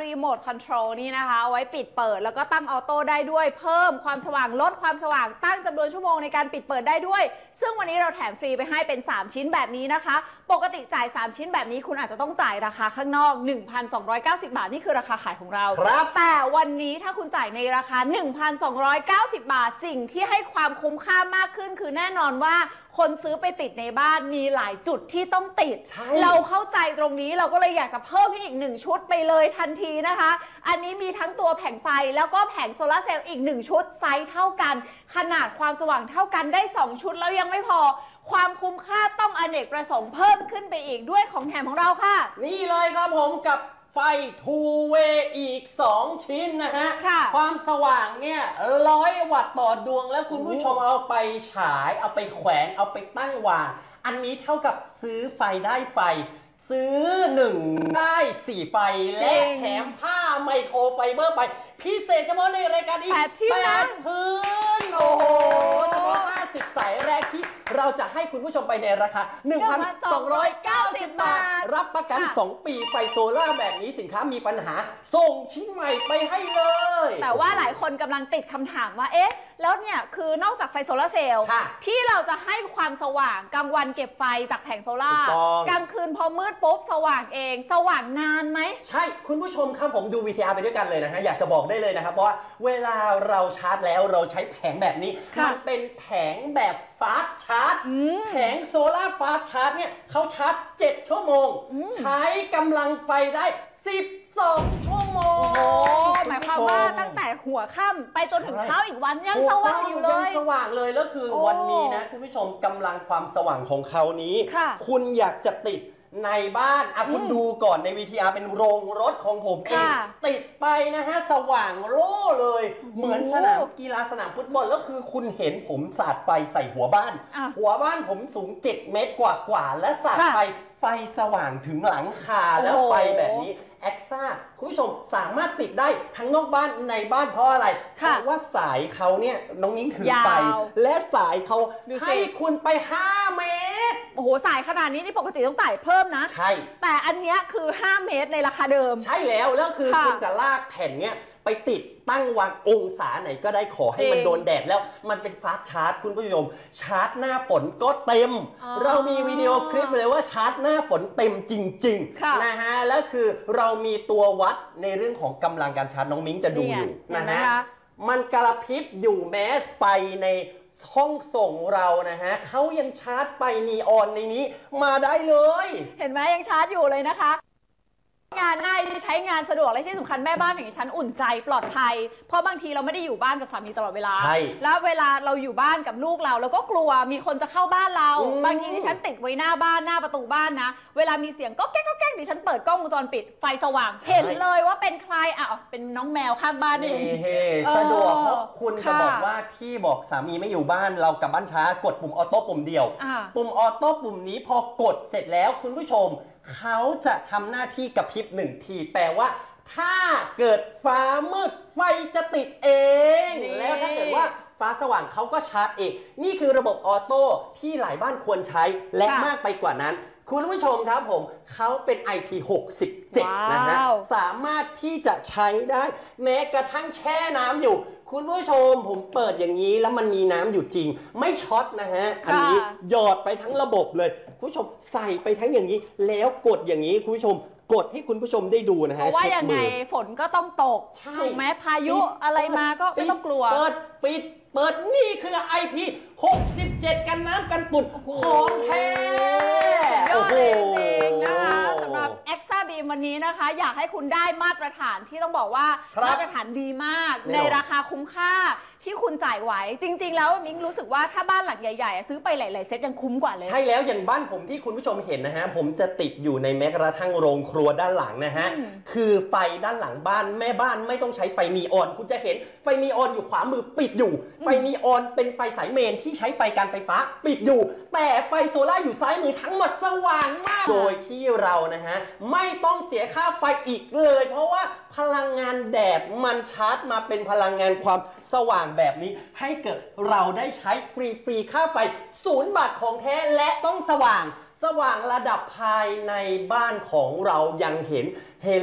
รีโมทคอนโทรลนี่นะคะเอาไว้ปิดเปิดแล้วก็ตั้งออโต้ได้ด้วยเพิ่มความสว่างลดความสว่างตั้งจำนวนชั่วโมงในการปิดเปิดได้ด้วยซึ่งวันนี้เราแถมฟรีไปให้เป็น3ชิ้นแบบนี้นะคะปกติจ่าย3ชิ้นแบบนี้คุณอาจจะต้องจ่ายราคาข้างนอก 1,290 บาทนี่คือราคาขายของเราแต่วันนี้ถ้าคุณจ่ายในราคา 1,290 บาทสิ่งที่ให้ความคุ้มค่ามากขึ้นคือแน่นอนว่าคนซื้อไปติดในบ้านมีหลายจุดที่ต้องติดเราเข้าใจตรงนี้เราก็เลยอยากจะเพิ่มให้อีก1ชุดไปเลยทันทีนะคะอันนี้มีทั้งตัวแผงไฟแล้วก็แผงโซลาร์เซลล์อีก1ชุดไซส์เท่ากันขนาดความสว่างเท่ากันได้2ชุดแล้วยังไม่พอความคุ้มค่าต้องอเนกประสงค์เพิ่มขึ้นไปอีกด้วยของแถมของเราค่ะนี่เลยครับผมกับไฟ two way อีก2ชิ้นนะฮะความสว่างเนี่ย100 วัตต์ต่อดวงแล้วคุณผู้ชมเอาไปฉายเอาไปแขวนเอาไปตั้งวางอันนี้เท่ากับซื้อไฟได้ไฟซื้อ1ได้4ไฟและแถมผ้าไมโครไฟเบอร์ไปพิเศษเฉพาะในรายการอีก8พื้นโอ้โหเฉพาะ50 สายแรกที่เราจะให้คุณผู้ชมไปในราคา 1,290 บาทรับประกัน2 ปีไฟโซล่าแบบนี้สินค้ามีปัญหาส่งชิ้นใหม่ไปให้เลยแต่ว่าหลายคนกำลังติดคำถามว่าเอ๊ะแล้วเนี่ยคือนอกจากไฟโซลาร์เซลล์ที่เราจะให้ความสว่างกลางวันเก็บไฟจากแผงโซล่ากลางคืนพอมืดปุ๊บสว่างเองสว่างนานไหมใช่คุณผู้ชมครับผมดู VTR ไปด้วยกันเลยนะฮะอยากจะบอกได้เลยนะครับเพราะว่าเวลาเราชาร์จแล้วเราใช้แผงแบบนี้มันเป็นแผงแบบฟาสต์ชาร์จแผงโซล่าฟาสต์ชาร์จเนี่ยเขาชาร์จ7 ชั่วโมงใช้กำลังไฟได้12 ชั่วโมงโอ้หมายความว่าตั้งแต่หัวค่ำไปจนถึงเช้าอีกวันยังสว่างอยู่เลยยังสว่างเลยแล้วคือวันนี้นะคุณผู้ชมกำลังความสว่างของเขานี้คุณอยากจะติดในบ้านคุณดูก่อนใน VTR เป็นโรงรถของผมเองติดไปนะฮะสว่างโล่เลยเหมือนสนามกีฬาสนามฟุตบอลแล้วคือคุณเห็นผมสาดไฟใส่หัวบ้านผมสูง7 เมตรกว่าและสาดไฟสว่างถึงหลังคาแล้วไฟแบบนี้แอ็กซ่าคุณผู้ชมสามารถติดได้ทั้งนอกบ้านในบ้านเพราะอะไรเพราะว่าสายเขาเนี่ยน้องนิ้งถือไฟและสายเขาให้คุณไป5 เมตรโอ้โหสายขนาดนี้นี่ปกติต้องจ่ายเพิ่มนะใช่แต่อันนี้คือ5 เมตรในราคาเดิมใช่แล้วคือคุณจะลากแผ่นเนี้ยไปติดตั้งวางองศาไหนก็ได้ขอให้มันโดนแดดแล้วมันเป็นฟาสต์ชาร์จคุณผู้ชมชาร์จหน้าฝนก็เต็มเรามีวิดีโอคลิปเลยว่าชาร์จหน้าฝนเต็มจริงๆนะฮะแล้วคือเรามีตัววัดในเรื่องของกำลังการชาร์จน้องมิ้งจะดูอยู่นะฮะมันกระพริบอยู่แม้ไปในห้องส่งเรานะฮะเขายังชาร์จไปนีออนในนี้มาได้เลยเห็นไหมยังชาร์จอยู่เลยนะคะงานง่ายใช้งานสะดวกและที่สำคัญแม่บ้านอย่างฉันอุ่นใจปลอดภัยเพราะบางทีเราไม่ได้อยู่บ้านกับสามีตลอดเวลาแล้วเวลาเราอยู่บ้านกับลูกเราก็กลัวมีคนจะเข้าบ้านเราบางทีที่ฉันติดไว้หน้าบ้านหน้าประตูบ้านนะเวลามีเสียงก็แก๊กก็แก๊กดิฉันเปิดกล้องวงจรปิดไฟสว่างเห็นเลยว่าเป็นใครเป็นน้องแมวข้างบ้านนี่สะดวกเพราะคุณจะบอกว่าที่บอกสามีไม่อยู่บ้านเรากลับบ้านช้ากดปุ่มออโต้ปุ่มเดียวปุ่มออโต้ปุ่มนี้พอกดเสร็จแล้วคุณผู้ชมเขาจะทำหน้าที่กระพริบ1 ทีแปลว่าถ้าเกิดฟ้ามืดไฟจะติดเองแล้วถ้าเกิดว่าฟ้าสว่างเขาก็ชาร์จเองนี่คือระบบออโต้ที่หลายบ้านควรใช้และมากไปกว่านั้นคุณผู้ชมครับผมเขาเป็น IP67 นะฮะสามารถที่จะใช้ได้แม้กระทั่งแช่น้ำอยู่คุณผู้ชมผมเปิดอย่างนี้แล้วมันมีน้ำอยู่จริงไม่ช็อตนะฮะอันนี้หยอดไปทั้งระบบเลยคุณผู้ชมใส่ไปทั้งอย่างนี้แล้วกดอย่างนี้คุณผู้ชมกดให้คุณผู้ชมได้ดูนะฮะเพราะว่ายังไงฝนก็ต้องตกถูกไหมพายุอะไรมาก็ไม่ต้องกลัวเปิดนี่คือ IP67 กันน้ำกันฝุ่นของแท้ยอดเลยจริงนะคะสำหรับ Exa Beam วันนี้นะคะอยากให้คุณได้มาตรฐานที่ต้องบอกว่ามาตรฐานดีมากในราคาคุ้มค่าที่คุณจ่ายไว้จริงๆแล้วมิ้งรู้สึกว่าถ้าบ้านหลังใหญ่ๆซื้อไปหลายๆเซตยังคุ้มกว่าเลยใช่แล้วอย่างบ้านผมที่คุณผู้ชมเห็นนะฮะผมจะติดอยู่ในแม้กระทั่งโรงครัวด้านหลังนะฮะคือไฟด้านหลังบ้านแม่บ้านไม่ต้องใช้ไฟนีออนคุณจะเห็นไฟนีออนอยู่ขวามือปิดอยู่ไฟนีออนเป็นไฟสายเมนที่ใช้ไฟการไฟฟ้าปิดอยู่แต่ไฟโซล่าอยู่ซ้ายมือทั้งหมดสว่างมากโดยที่เรานะฮะไม่ต้องเสียค่าไฟอีกเลยเพราะว่าพลังงานแดดมันชาร์จมาเป็นพลังงานความสว่างแบบนี้ให้เกิดเราได้ใช้ฟรีค่าไฟ0 บาทของแท้และต้องสว่างระดับภายในบ้านของเรายังเห็น